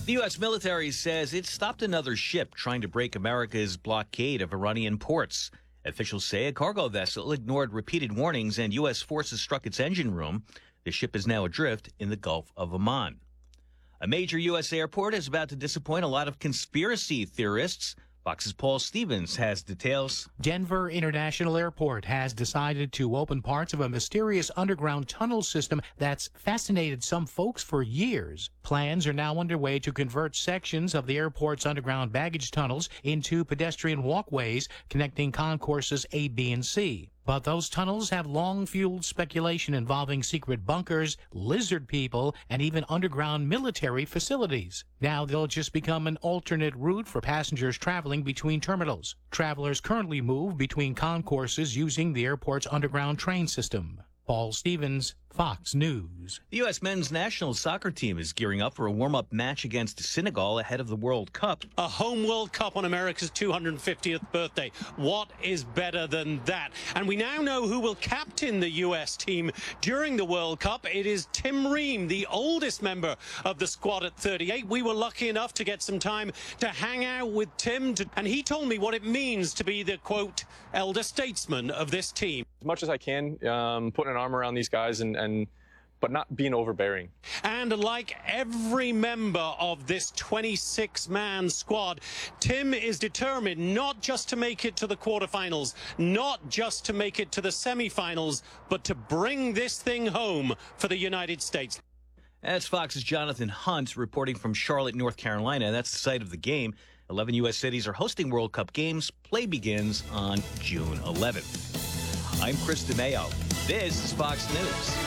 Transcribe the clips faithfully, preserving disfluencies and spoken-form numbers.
The U S military says it stopped another ship trying to break America's blockade of Iranian ports. Officials say a cargo vessel ignored repeated warnings and U S forces struck its engine room. The ship is now adrift in the Gulf of Oman. A major U S airport is about to disappoint a lot of conspiracy theorists. Fox's Paul Stevens has details. Denver International Airport has decided to open parts of a mysterious underground tunnel system that's fascinated some folks for years. Plans are now underway to convert sections of the airport's underground baggage tunnels into pedestrian walkways connecting concourses A, B, and C. But those tunnels have long fueled speculation involving secret bunkers, lizard people, and even underground military facilities. Now they'll just become an alternate route for passengers traveling between terminals. Travelers currently move between concourses using the airport's underground train system. Paul Stevens, Fox News. The U S men's national soccer team is gearing up for a warm-up match against Senegal ahead of the World Cup. A home World Cup on America's two hundred fiftieth birthday. What is better than that? And we now know who will captain the U S team during the World Cup. It is Tim Ream, the oldest member of the squad at thirty-eight. We were lucky enough to get some time to hang out with Tim, to, and he told me what it means to be the, quote, elder statesman of this team. As much as I can, um, putting an arm around these guys and, and but not being overbearing. And like every member of this twenty-six man squad, Tim is determined not just to make it to the quarterfinals, not just to make it to the semifinals, but to bring this thing home for the United States. That's Fox's Jonathan Hunt reporting from Charlotte, North Carolina. That's the site of the game. eleven U S cities are hosting World Cup games. Play begins on June eleventh. I'm Chris DeMayo. This is Fox News.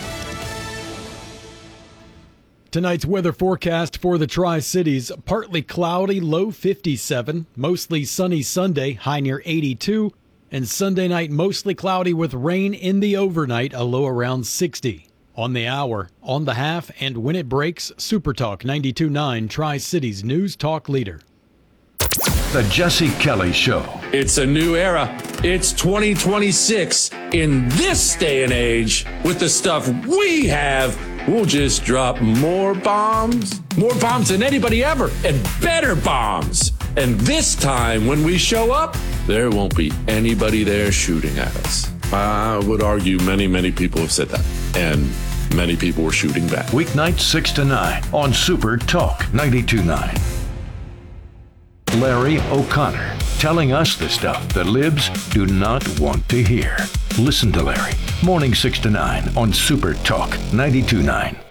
Tonight's weather forecast for the Tri-Cities, partly cloudy, low fifty-seven, mostly sunny Sunday, high near eighty-two, and Sunday night mostly cloudy with rain in the overnight, a low around sixty. On the hour, on the half, and when it breaks, Super Talk ninety-two point nine, Tri-Cities News Talk Leader. The Jesse Kelly Show. It's a new era. It's twenty twenty-six. In this day and age, with the stuff we have, we'll just drop more bombs. More bombs than anybody ever, and better bombs. And this time, when we show up, there won't be anybody there shooting at us. I would argue many, many people have said that. And many people were shooting back. Weeknights six to nine on Super Talk ninety-two point nine. Larry O'Connor, telling us the stuff the libs do not want to hear. Listen to Larry, morning six to nine on Super Talk ninety-two point nine.